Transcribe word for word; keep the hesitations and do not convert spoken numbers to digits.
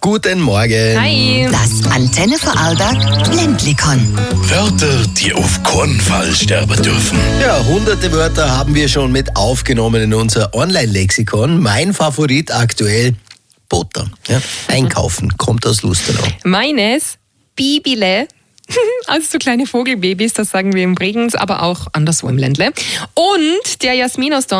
Guten Morgen. Hi. Das Antenne Vorarlberg Ländlikon. Wörter, die auf keinen Fall sterben dürfen. Ja, hunderte Wörter haben wir schon mit aufgenommen in unser Online-Lexikon. Mein Favorit aktuell, Butter. Ja, einkaufen, kommt aus Lustenau. Meines, Bibile. Also so kleine Vogelbabys, das sagen wir im Bregenz, aber auch anderswo im Ländle. Und der Jasmin aus